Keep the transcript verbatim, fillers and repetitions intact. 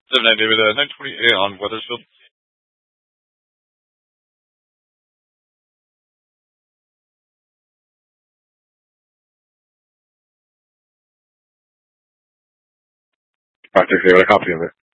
seven nine David, uh, nine twenty-eight on Weathersfield. Five six eight, a copy of it.